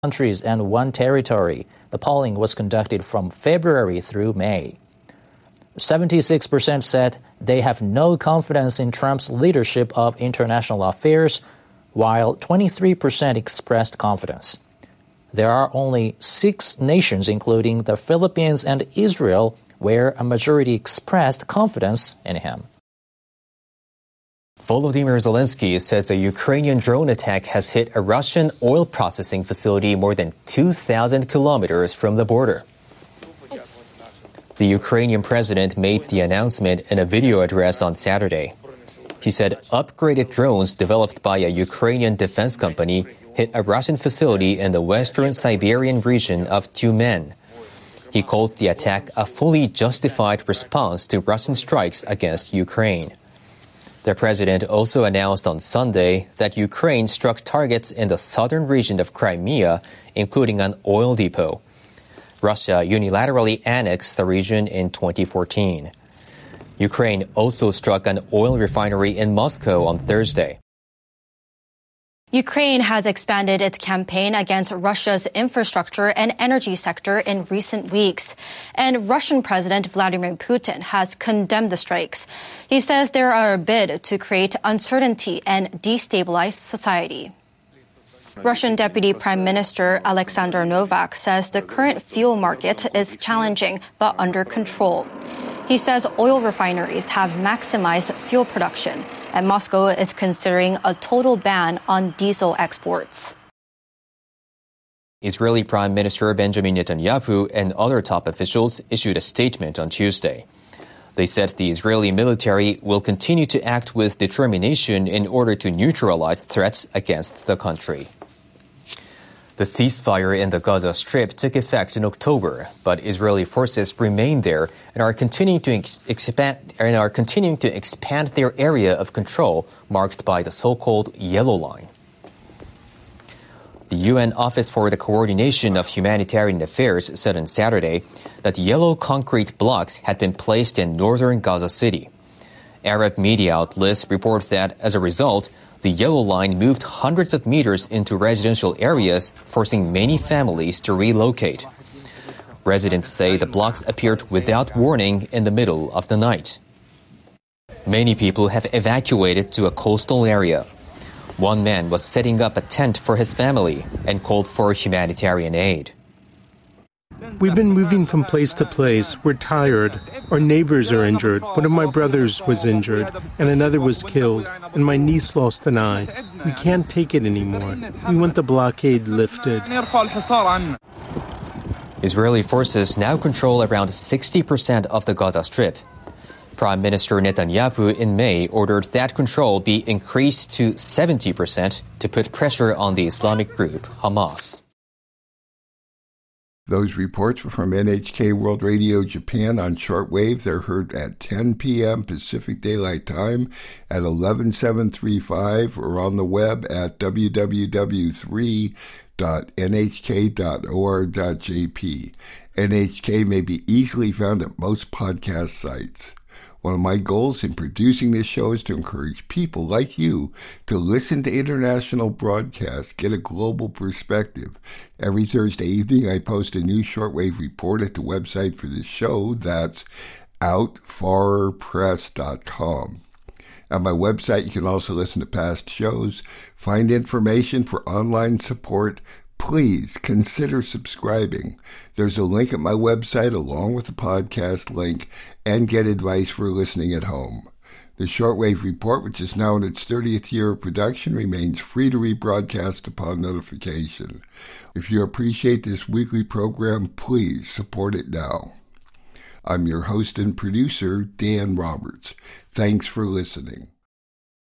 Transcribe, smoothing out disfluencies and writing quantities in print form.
countries and one territory. The polling was conducted from February through May. 76% said they have no confidence in Trump's leadership of international affairs, while 23% expressed confidence. There are only 6 nations, including the Philippines and Israel, where a majority expressed confidence in him. Volodymyr Zelensky says a Ukrainian drone attack has hit a Russian oil processing facility more than 2,000 kilometers from the border. The Ukrainian president made the announcement in a video address on Saturday. He said upgraded drones developed by a Ukrainian defense company hit a Russian facility in the western Siberian region of Tyumen. He called the attack a fully justified response to Russian strikes against Ukraine. The president also announced on Sunday that Ukraine struck targets in the southern region of Crimea, including an oil depot. Russia unilaterally annexed the region in 2014. Ukraine also struck an oil refinery in Moscow on Thursday. Ukraine has expanded its campaign against Russia's infrastructure and energy sector in recent weeks, and Russian President Vladimir Putin has condemned the strikes. He says they are a bid to create uncertainty and destabilize society. Russian Deputy Prime Minister Alexander Novak says the current fuel market is challenging but under control. He says oil refineries have maximized fuel production, and Moscow is considering a total ban on diesel exports. Israeli Prime Minister Benjamin Netanyahu and other top officials issued a statement on Tuesday. They said the Israeli military will continue to act with determination in order to neutralize threats against the country. The ceasefire in the Gaza Strip took effect in October, but Israeli forces remain there and are continuing to expand their area of control, marked by the so-called Yellow Line. The UN Office for the Coordination of Humanitarian Affairs said on Saturday that yellow concrete blocks had been placed in northern Gaza City. Arab media outlets report that, as a result, the Yellow Line moved hundreds of meters into residential areas, forcing many families to relocate. Residents say the blocks appeared without warning in the middle of the night. Many people have evacuated to a coastal area. One man was setting up a tent for his family and called for humanitarian aid. We've been moving from place to place. We're tired. Our neighbors are injured. One of my brothers was injured, and another was killed, and my niece lost an eye. We can't take it anymore. We want the blockade lifted. Israeli forces now control around 60% of the Gaza Strip. Prime Minister Netanyahu in May ordered that control be increased to 70% to put pressure on the Islamic group Hamas. Those reports were from NHK World Radio Japan on shortwave. They're heard at 10 p.m. Pacific Daylight Time at 11735 or on the web at www.nhk.or.jp. NHK may be easily found at most podcast sites. One of my goals in producing this show is to encourage people like you to listen to international broadcasts, get a global perspective. Every Thursday evening, I post a new shortwave report at the website for this show. That's outfarpress.com. At my website, you can also listen to past shows, find information for online support. Please consider subscribing. There's a link at my website along with the podcast link, and get advice for listening at home. The Shortwave Report, which is now in its 30th year of production, remains free to rebroadcast upon notification. If you appreciate this weekly program, please support it now. I'm your host and producer, Dan Roberts. Thanks for listening.